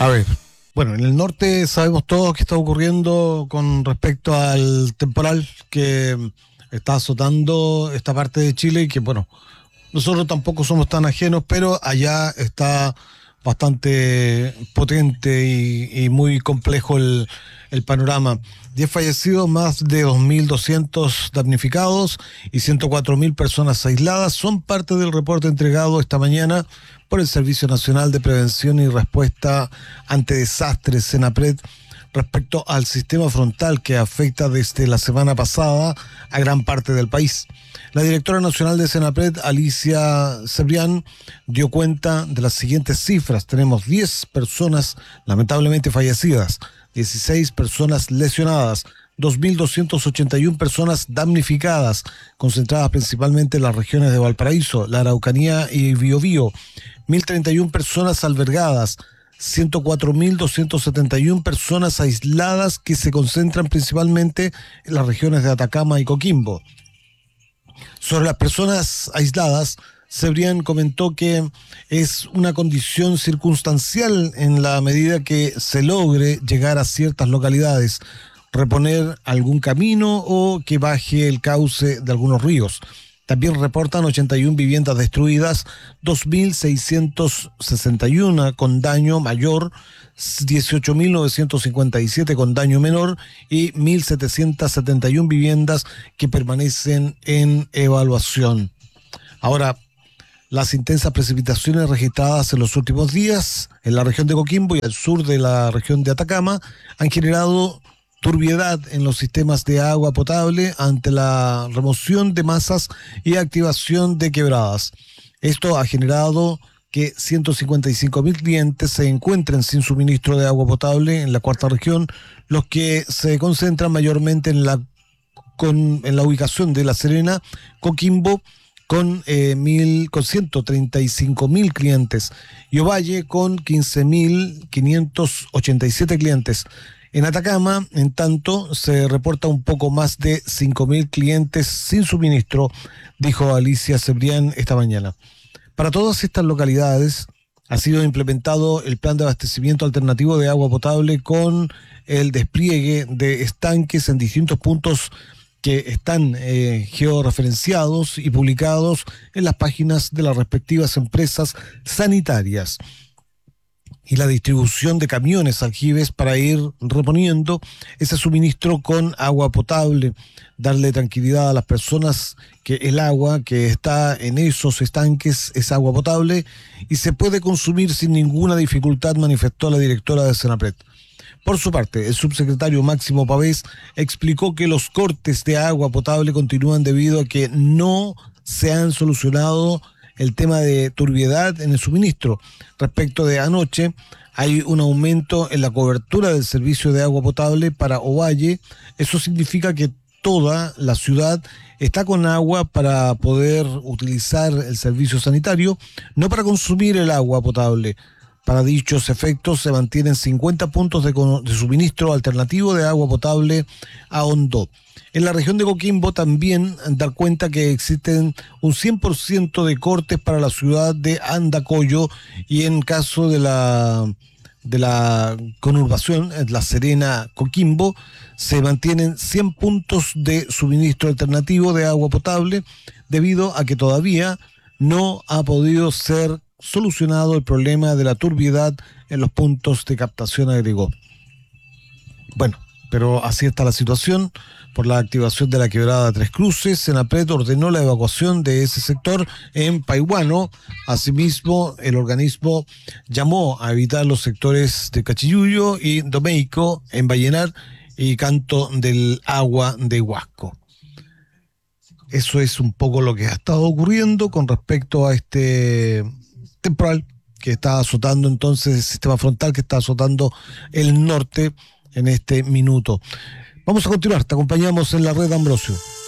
A ver, bueno, en el norte sabemos todos qué está ocurriendo con respecto al temporal que está azotando esta parte de Chile y que, bueno, nosotros tampoco somos tan ajenos, pero allá está bastante potente y muy complejo el panorama. 10 fallecidos, más de 2.200 damnificados y 104.000 personas aisladas son parte del reporte entregado esta mañana por el Servicio Nacional de Prevención y Respuesta ante Desastres, SENAPRED, respecto al sistema frontal que afecta desde la semana pasada a gran parte del país. La directora nacional de SENAPRED, Alicia Cebrián, dio cuenta de las siguientes cifras. Tenemos 10 personas lamentablemente fallecidas, 16 personas lesionadas, 2.281 personas damnificadas, concentradas principalmente en las regiones de Valparaíso, la Araucanía y Biobío, 1.031 personas albergadas, 104.271 personas aisladas que se concentran principalmente en las regiones de Atacama y Coquimbo. Sobre las personas aisladas, Cebrián comentó que es una condición circunstancial en la medida que se logre llegar a ciertas localidades, reponer algún camino o que baje el cauce de algunos ríos. También reportan 81 viviendas destruidas, 2.661 con daño mayor, 18.957 con daño menor y 1.771 viviendas que permanecen en evaluación. Ahora, las intensas precipitaciones registradas en los últimos días en la región de Coquimbo y al sur de la región de Atacama han generado turbiedad en los sistemas de agua potable ante la remoción de masas y activación de quebradas. Esto ha generado que 155.000 clientes se encuentren sin suministro de agua potable en la cuarta región, los que se concentran mayormente en la ubicación de La Serena, Coquimbo, con 135.000 clientes, y Ovalle con 15.587 clientes. En Atacama, en tanto, se reporta un poco más de 5.000 clientes sin suministro, dijo Alicia Cebrián esta mañana. Para todas estas localidades ha sido implementado el plan de abastecimiento alternativo de agua potable con el despliegue de estanques en distintos puntos que están georreferenciados y publicados en las páginas de las respectivas empresas sanitarias, y la distribución de camiones aljibes para ir reponiendo ese suministro con agua potable, darle tranquilidad a las personas que el agua que está en esos estanques es agua potable y se puede consumir sin ninguna dificultad, manifestó la directora de SENAPRED. Por su parte, el subsecretario Máximo Pavés explicó que los cortes de agua potable continúan debido a que no se han solucionado el tema de turbiedad en el suministro. Respecto de anoche, hay un aumento en la cobertura del servicio de agua potable para Ovalle. Eso significa que toda la ciudad está con agua para poder utilizar el servicio sanitario, no para consumir el agua potable. Para dichos efectos se mantienen 50 puntos de suministro alternativo de agua potable a Hondó. En la región de Coquimbo también dar cuenta que existen un 100% de cortes para la ciudad de Andacollo, y en caso de la conurbación, La Serena, Coquimbo, se mantienen 100 puntos de suministro alternativo de agua potable debido a que todavía no ha podido ser solucionado el problema de la turbiedad en los puntos de captación, agregó. Bueno, pero así está la situación. Por la activación de la quebrada Tres Cruces, SENAPRED ordenó la evacuación de ese sector en Paihuano. Asimismo, el organismo llamó a evitar los sectores de Cachiyuyo y Domeico en Vallenar y Canto del Agua de Huasco. Eso es un poco lo que ha estado ocurriendo con respecto a este temporal que está azotando entonces el sistema frontal, que está azotando el norte en este minuto. Vamos a continuar, te acompañamos en la red, Ambrosio.